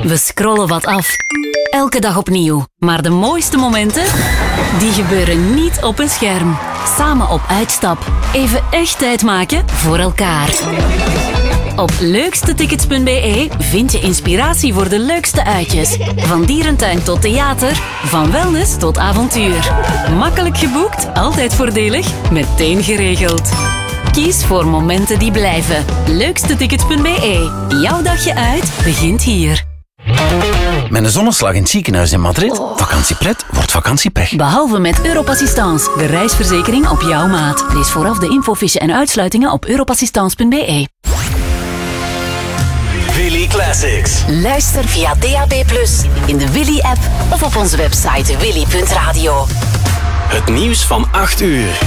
We scrollen wat af. Elke dag opnieuw. Maar de mooiste momenten, die gebeuren niet op een scherm. Samen op uitstap. Even echt tijd maken voor elkaar. Op leukstetickets.be vind je inspiratie voor de leukste uitjes. Van dierentuin tot theater, van wellness tot avontuur. Makkelijk geboekt, altijd voordelig, meteen geregeld. Kies voor momenten die blijven. Leukstetickets.be. Jouw dagje uit begint hier. Met een zonneslag in het ziekenhuis in Madrid, vakantiepret wordt vakantiepech. Behalve met Europassistance, de reisverzekering op jouw maat. Lees vooraf de infofiche en uitsluitingen op europassistance.be. Willy Classics. Luister via DAB+, in de Willy-app of op onze website willy.radio. Het nieuws van 8 uur.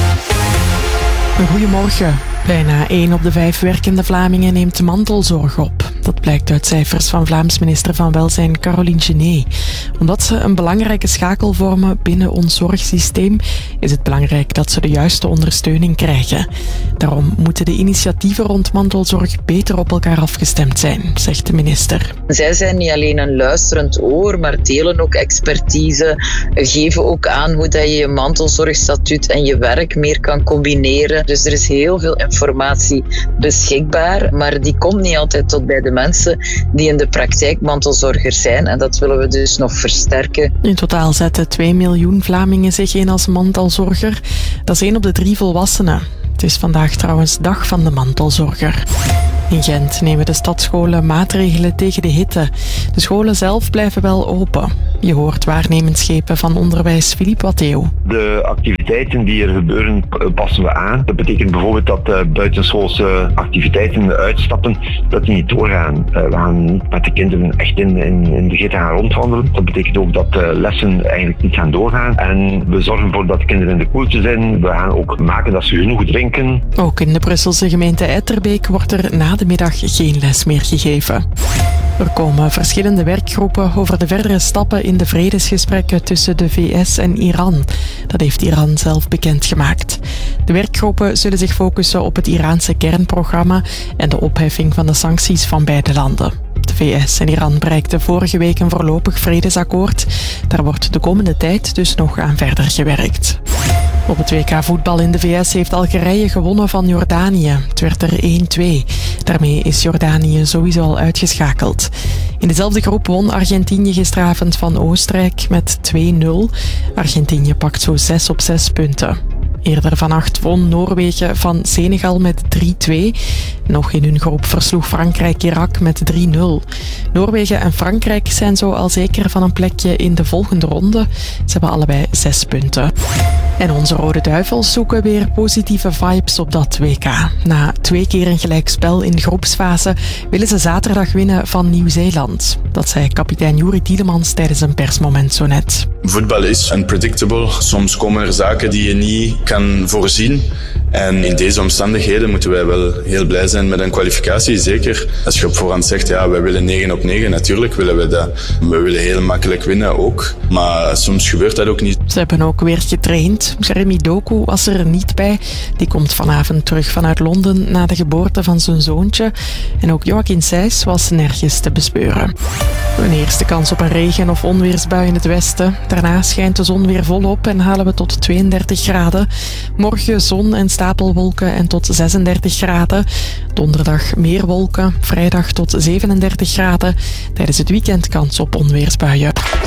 Goedemorgen. Bijna 1 op de 5 werkende Vlamingen neemt mantelzorg op. Dat blijkt uit cijfers van Vlaams minister van Welzijn Caroline Genet. Omdat ze een belangrijke schakel vormen binnen ons zorgsysteem, is het belangrijk dat ze de juiste ondersteuning krijgen. Daarom moeten de initiatieven rond mantelzorg beter op elkaar afgestemd zijn, zegt de minister. Zij zijn niet alleen een luisterend oor, maar delen ook expertise, geven ook aan hoe dat je je mantelzorgstatuut en je werk meer kan combineren. Dus er is heel veel informatie beschikbaar, maar die komt niet altijd tot bij de mensen die in de praktijk mantelzorger zijn en dat willen we dus nog versterken. In totaal zetten 2 miljoen Vlamingen zich in als mantelzorger. Dat is 1 op de 3 volwassenen. Het is vandaag trouwens dag van de mantelzorger. In Gent nemen de stadsscholen maatregelen tegen de hitte. De scholen zelf blijven wel open. Je hoort waarnemersschepen van onderwijs Philippe Watteeuw. De activiteiten die er gebeuren, passen we aan. Dat betekent bijvoorbeeld dat buitenschoolse activiteiten, uitstappen, dat die niet doorgaan. We gaan niet met de kinderen echt in de gitter gaan rondwandelen. Dat betekent ook dat lessen eigenlijk niet gaan doorgaan. En we zorgen ervoor dat de kinderen in de koeltje zijn. We gaan ook maken dat ze genoeg drinken. Ook in de Brusselse gemeente Etterbeek wordt er na de middag geen les meer gegeven. Er komen verschillende werkgroepen over de verdere stappen in de vredesgesprekken tussen de VS en Iran. Dat heeft Iran zelf bekendgemaakt. De werkgroepen zullen zich focussen op het Iraanse kernprogramma en de opheffing van de sancties van beide landen. De VS en Iran bereikten vorige week een voorlopig vredesakkoord. Daar wordt de komende tijd dus nog aan verder gewerkt. Op het WK voetbal in de VS heeft Algerije gewonnen van Jordanië. Het werd er 1-2. Daarmee is Jordanië sowieso al uitgeschakeld. In dezelfde groep won Argentinië gisteravond van Oostenrijk met 2-0. Argentinië pakt zo 6 op 6 punten. Eerder vannacht won Noorwegen van Senegal met 3-2. Nog in hun groep versloeg Frankrijk Irak met 3-0. Noorwegen en Frankrijk zijn zo al zeker van een plekje in de volgende ronde. Ze hebben allebei 6 punten. En onze Rode Duivels zoeken weer positieve vibes op dat WK. Na 2 keer een gelijkspel in de groepsfase willen ze zaterdag winnen van Nieuw-Zeeland. Dat zei kapitein Juri Tielemans tijdens een persmoment zo net. Voetbal is unpredictable. Soms komen er zaken die je niet kan voorzien. En in deze omstandigheden moeten wij wel heel blij zijn met een kwalificatie. Zeker als je op voorhand zegt, ja, wij willen 9 op 9. Natuurlijk willen we dat. We willen heel makkelijk winnen ook. Maar soms gebeurt dat ook niet. Ze hebben ook weer getraind. Jeremy Doku was er niet bij. Die komt vanavond terug vanuit Londen na de geboorte van zijn zoontje. En ook Joachim Sijs was nergens te bespeuren. Een eerste kans op een regen- of onweersbui in het westen. Daarna schijnt de zon weer volop en halen we tot 32 graden. Morgen zon en stapelwolken en tot 36 graden. Donderdag meer wolken, vrijdag tot 37 graden. Tijdens het weekend kans op onweersbuien.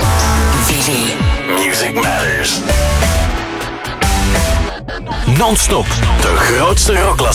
Music Matters. Non-stop de grootste rockklassiekers.